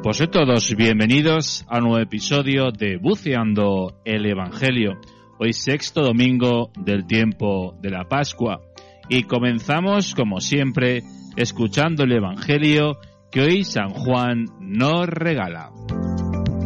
Pues todos bienvenidos a un nuevo episodio de Buceando el Evangelio. Hoy sexto domingo del tiempo de la Pascua y comenzamos como siempre escuchando el Evangelio que hoy San Juan nos regala.